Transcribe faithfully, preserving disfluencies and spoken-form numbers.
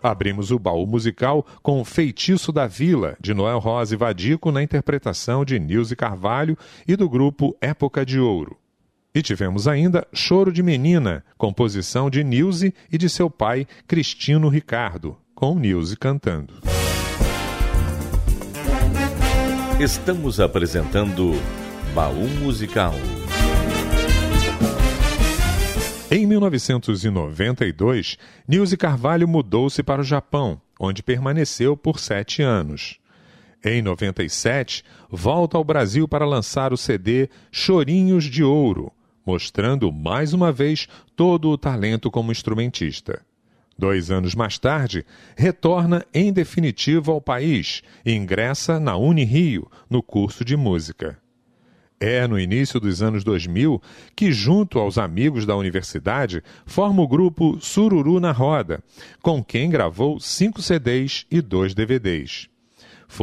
Abrimos o baú musical com Feitiço da Vila, de Noel Rosa e Vadico, na interpretação de Nilze Carvalho e do grupo Época de Ouro. E tivemos ainda Choro de Menina, composição de Nilze e de seu pai, Cristino Ricardo, com Nilze cantando. Estamos apresentando Baú Musical. Em mil novecentos e noventa e dois, Nilze Carvalho mudou-se para o Japão, onde permaneceu por sete anos. Em noventa e sete, volta ao Brasil para lançar o C D Chorinhos de Ouro, mostrando mais uma vez todo o talento como instrumentista. Dois anos mais tarde, retorna em definitivo ao país e ingressa na Unirio, no curso de música. É no início dos anos dois mil que, junto aos amigos da universidade, forma o grupo Sururu na Roda, com quem gravou cinco C Ds e dois D V Ds.